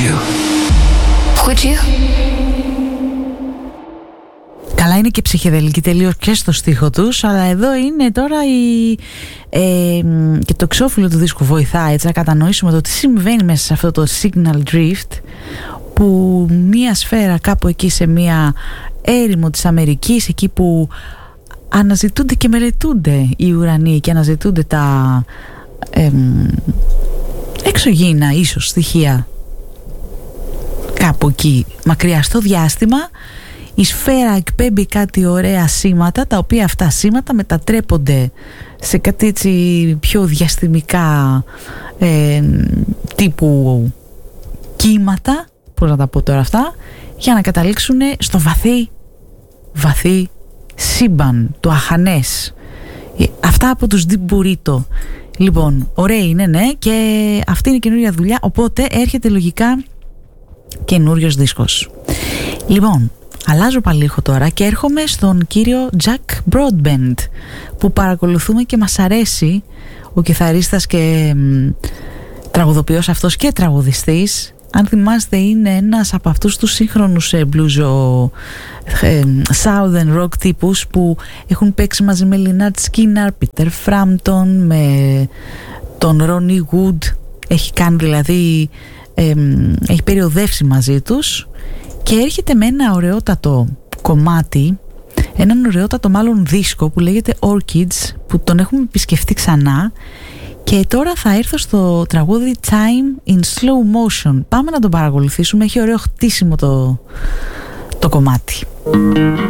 you? Would you? Καλά, είναι και ψυχεδελική τελείως και στο στίχο τους, αλλά εδώ είναι τώρα και το εξώφυλλο του δίσκου βοηθάει έτσι να κατανοήσουμε το τι συμβαίνει μέσα σε αυτό το signal drift, που μία σφαίρα κάπου εκεί σε μία έρημο της Αμερικής, εκεί που αναζητούνται και μελετούνται οι ουρανοί και αναζητούνται τα εξωγήινα ίσως στοιχεία κάπου εκεί μακριά στο διάστημα, η σφαίρα εκπέμπει κάτι ωραία σήματα, τα οποία αυτά σήματα μετατρέπονται σε κάτι έτσι πιο διαστημικά τύπου κύματα, πώς να τα πω τώρα αυτά, για να καταλήξουν στο βαθύ σύμπαν, το αχανές. Αυτά από τους Deep Burrito. Λοιπόν, ωραία είναι, ναι, και αυτή είναι η καινούργια δουλειά, οπότε έρχεται λογικά καινούριος δίσκος. Λοιπόν, αλλάζω παλίχο τώρα και έρχομαι στον κύριο Jack Broadbent, που παρακολουθούμε και μας αρέσει, ο κιθαρίστας και τραγουδοποιός αυτός και τραγουδιστής. Αν θυμάστε, είναι ένας από αυτούς τους σύγχρονους blues southern rock τύπους που έχουν παίξει μαζί με Lynyrd Skynyrd, Peter Frampton, με τον Ronnie Wood. Έχει κάνει δηλαδή, έχει περιοδεύσει μαζί τους και έρχεται με ένα ωραιότατο κομμάτι, έναν ωραιότατο μάλλον δίσκο που λέγεται Orchids, που τον έχουμε επισκεφτεί ξανά. Και τώρα θα έρθω στο τραγούδι Time in Slow Motion. Πάμε να τον παρακολουθήσουμε, έχει ωραίο χτίσιμο το κομμάτι.